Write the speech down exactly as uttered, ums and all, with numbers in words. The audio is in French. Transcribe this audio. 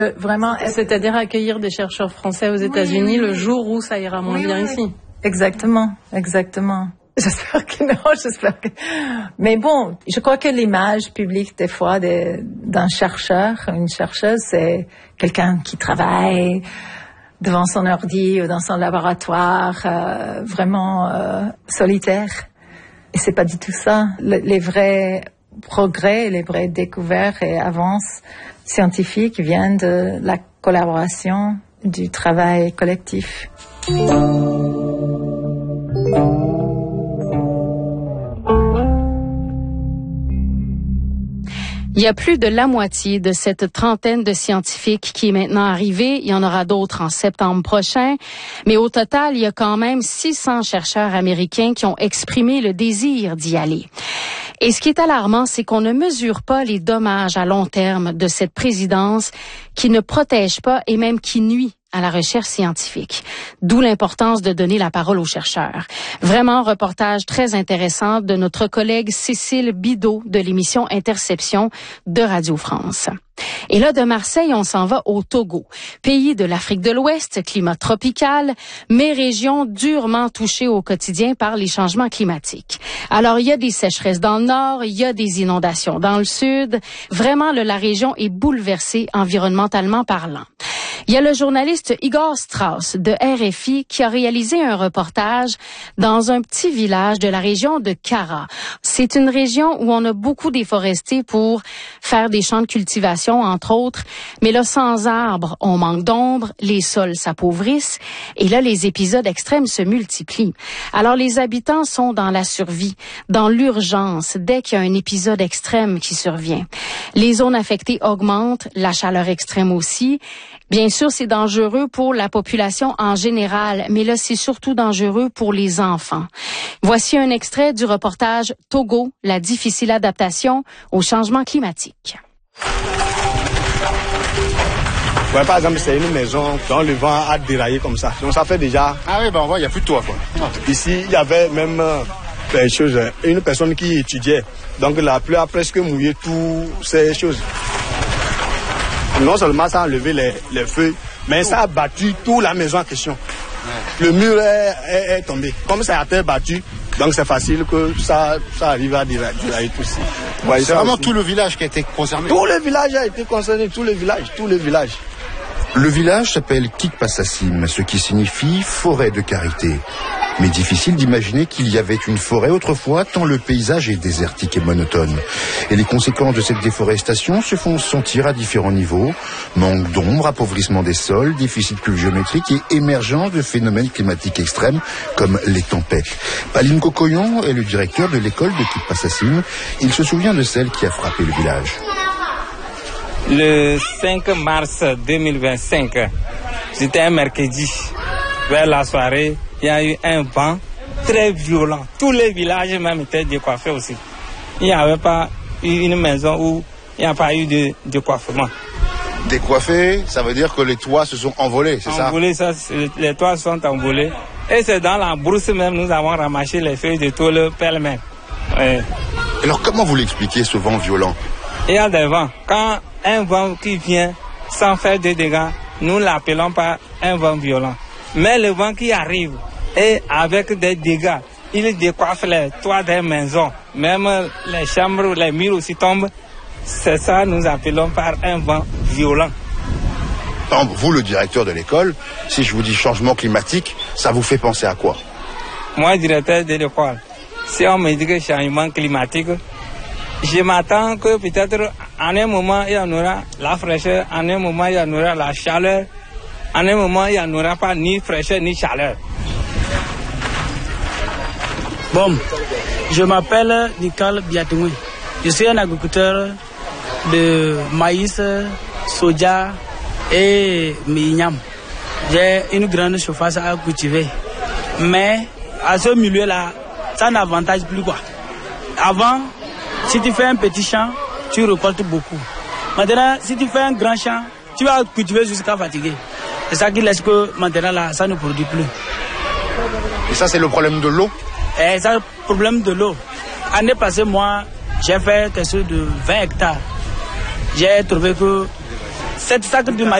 Euh, vraiment, c'est-à-dire accueillir des chercheurs français aux États-Unis oui. le jour où ça ira moins oui, bien oui. ici. Exactement, exactement. J'espère que non, j'espère que... Mais bon, je crois que l'image publique des fois de, d'un chercheur, une chercheuse, c'est quelqu'un qui travaille devant son ordi ou dans son laboratoire, euh, vraiment euh, solitaire. Et c'est pas du tout ça. Le, les vrais progrès, les vraies découvertes et avances scientifiques viennent de la collaboration, du travail collectif. Il y a plus de la moitié de cette trentaine de scientifiques qui est maintenant arrivée. Il y en aura d'autres en septembre prochain. Mais au total, il y a quand même six cents chercheurs américains qui ont exprimé le désir d'y aller. Et ce qui est alarmant, c'est qu'on ne mesure pas les dommages à long terme de cette présidence qui ne protège pas et même qui nuit à la recherche scientifique. D'où l'importance de donner la parole aux chercheurs. Vraiment, reportage très intéressant de notre collègue Cécile Bidot de l'émission Interception de Radio France. Et là, de Marseille, on s'en va au Togo, pays de l'Afrique de l'Ouest, climat tropical, mais région durement touchée au quotidien par les changements climatiques. Alors, il y a des sécheresses dans le nord, il y a des inondations dans le sud. Vraiment, là, la région est bouleversée environnementalement parlant. Il y a le journaliste Igor Strauss de R F I qui a réalisé un reportage dans un petit village de la région de Kara. C'est une région où on a beaucoup déforesté pour faire des champs de cultivation, entre autres. Mais là, sans arbres, on manque d'ombre, les sols s'appauvrissent et là, les épisodes extrêmes se multiplient. Alors, les habitants sont dans la survie, dans l'urgence, dès qu'il y a un épisode extrême qui survient. Les zones affectées augmentent, la chaleur extrême aussi. Bien sûr, c'est dangereux pour la population en général, mais là, c'est surtout dangereux pour les enfants. Voici un extrait du reportage Togo, la difficile adaptation au changement climatique. Ouais, par exemple, c'est une maison dont le vent a déraillé comme ça. Donc ça fait déjà... Ah oui, ben on voit, il n'y a plus de toit, quoi. Ici, il y avait même euh, des choses, une personne qui étudiait. Donc la pluie a presque mouillé toutes ces choses. Non seulement ça a enlevé les, les feuilles, mais ça a battu toute la maison en question. Ouais. Le mur est, est, est tombé. Comme ça a été battu, donc c'est facile que ça, ça arrive à dérailler tout ça. Ouais, c'est vraiment aussi. Tout le village qui a été concerné. Tout le village a été concerné, tout le village, tout le village. Le village s'appelle Kikpassasim, ce qui signifie forêt de karité. Mais difficile d'imaginer qu'il y avait une forêt autrefois, tant le paysage est désertique et monotone. Et les conséquences de cette déforestation se font sentir à différents niveaux. Manque d'ombre, appauvrissement des sols, déficit pluviométrique et émergence de phénomènes climatiques extrêmes comme les tempêtes. Paline Kokoyon est le directeur de l'école de Kikpassasim. Il se souvient de celle qui a frappé le village. Le cinq mars deux mille vingt-cinq, c'était un mercredi, vers la soirée, il y a eu un vent très violent. Tous les villages même étaient décoiffés aussi. Il n'y avait pas eu une maison où il n'y a pas eu de décoiffement. Décoiffés, ça veut dire que les toits se sont envolés, c'est ça? Envolés, ça, les toits sont envolés. Et c'est dans la brousse même, nous avons ramassé les feuilles de tôle pêle-mêle. Ouais. Alors comment vous l'expliquez, ce vent violent? Il y a des vents. Quand un vent qui vient sans faire de dégâts, nous l'appelons pas un vent violent. Mais le vent qui arrive et avec des dégâts, il décoiffe les toits des maisons. Même les chambres, les murs aussi tombent. C'est ça nous appelons par un vent violent. Donc, vous, le directeur de l'école, si je vous dis changement climatique, ça vous fait penser à quoi? Moi, directeur de l'école, si on me dit que changement climatique, je m'attends que peut-être en un moment il y en aura la fraîcheur, en un moment il y en aura la chaleur, en un moment il n'y en aura pas ni fraîcheur ni chaleur. Bon, je m'appelle Nicole Biatoui. Je suis un agriculteur de maïs, soja et mignam. J'ai une grande surface à cultiver. Mais à ce milieu-là, ça n'avantage plus quoi. Avant, si tu fais un petit champ, tu récoltes beaucoup. Maintenant, si tu fais un grand champ, tu vas cultiver jusqu'à fatiguer. C'est ça qui laisse que maintenant là, ça ne produit plus. Et ça, c'est le problème de l'eau? Et c'est le problème de l'eau. L'année passée, moi, j'ai fait quelque chose de vingt hectares. J'ai trouvé que sept sacs de maïs.